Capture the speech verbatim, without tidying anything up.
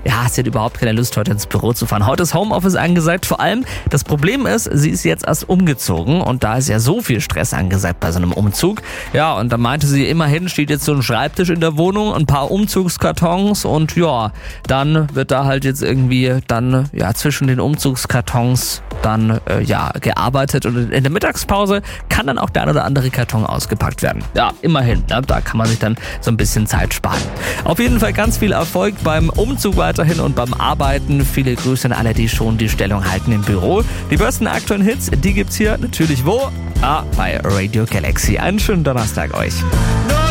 ja, sie hat überhaupt keine Lust, heute ins Büro zu fahren. Heute ist Homeoffice angesagt. Vor allem, das Problem ist, sie ist jetzt erst umgezogen und da ist ja so viel Stress angesagt bei so einem Umzug. Ja, und da meinte sie, immerhin steht jetzt so ein Schreibtisch in der Wohnung, ein paar Umzugskartons und ja, dann wird da halt jetzt irgendwie dann ja zwischen den Umzugskartons dann äh, ja gearbeitet und in der Mittagspause kann dann auch der ein oder andere Karton ausgepackt werden. Ja, immerhin, ne? Da kann man sich dann so ein bisschen Zeit sparen. Auf jeden Fall ganz viel Erfolg beim Umzug weiterhin und beim Arbeiten. Viele Grüße an alle, die schon die Stellung halten im Büro. Die besten aktuellen Hits, die gibt's hier natürlich wo? Ah, bei Radio Galaxy. Einen schönen Donnerstag euch.